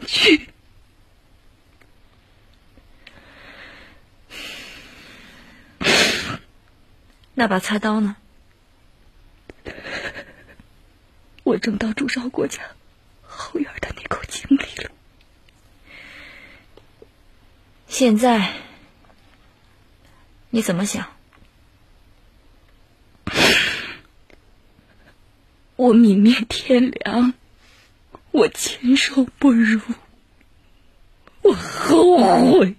去。 那把菜刀呢？ 我扔到朱少国家后院的那口井里了。 现在你怎么想？ 我泯灭天良，我禽兽不如，我后悔，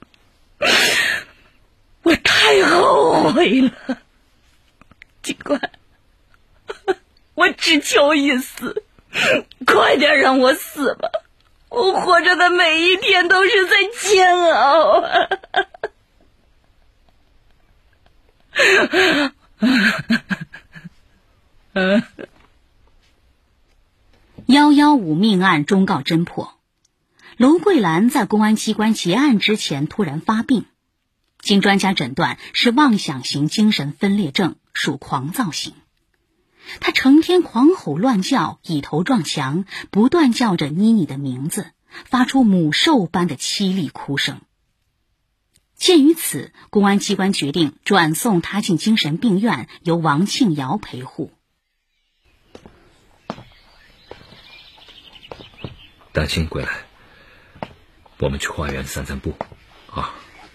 我太后悔了。警官，我只求一死，快点让我死吧，我活着的每一天都是在煎熬啊。 115命案终告侦破。娄桂兰在公安机关结案之前突然发病，经专家诊断是妄想型精神分裂症，属狂躁型。她成天狂吼乱叫，以头撞墙，不断叫着妮妮的名字，发出母兽般的凄厉哭声。鉴于此，公安机关决定转送她进精神病院，由王庆瑶陪护。 担心归来，我们去花园散散步啊。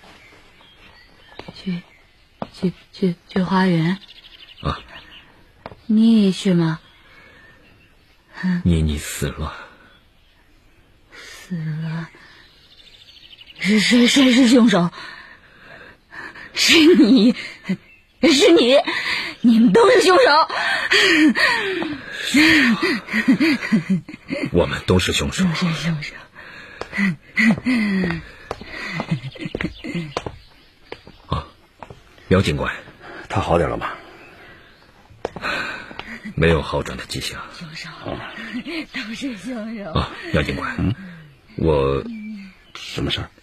去花园啊？ 你也去吗？ 妮妮死了。 死了？谁是凶手？是你，你们都是凶手。 我们都是凶手。 都是凶手。 啊，苗警官， 他好点了吗？ 没有好转的迹象。 凶手，都是凶手。 啊，苗警官，我什么事儿？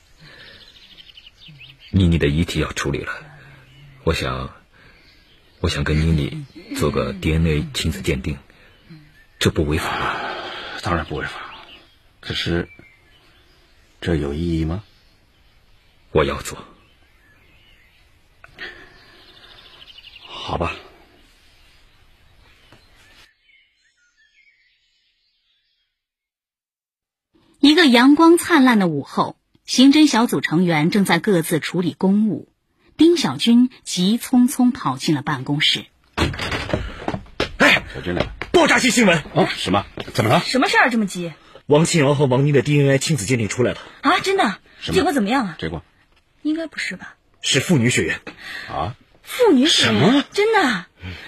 妮妮的遗体要处理了，我想跟妮妮做个 DNA 亲子鉴定，这不违法吧？ 当然不违法，可是这有意义吗？ 我要做。 好吧。 一个阳光灿烂的午后，刑侦小组成员正在各自处理公务。丁小军急匆匆跑进了办公室。 哎， 小军来了， 爆炸性新闻！ 哦，什么？怎么了？ 什么事儿这么急？ 王庆瑶和王妮的 DNA 亲子鉴定出来了。 啊，真的？结果怎么样啊？ 结果应该不是吧？ 是妇女血缘。 啊？ 妇女血缘？ 什么？ 真的？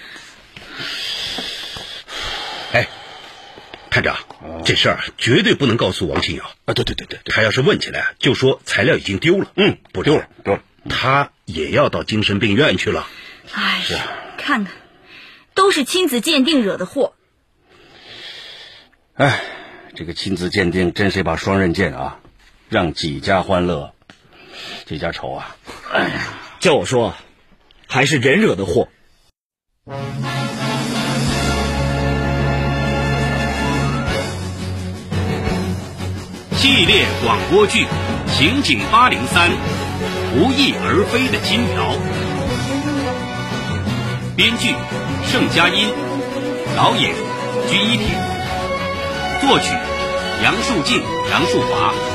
哎，探长，这事儿绝对不能告诉王庆瑶啊！对， 他要是问起来，就说材料已经丢了。不丢了，他也要到精神病院去了。 哎呀，看看，都是亲子鉴定惹的祸。 哎，这个亲子鉴定真是一把双刃剑啊，让几家欢乐，几家愁啊！ 哎呀，叫我说，还是人惹的祸。 系列广播剧《刑警803》，不翼而飞的金条。编剧盛佳音，导演鞠一挺，作曲杨树静、杨树华。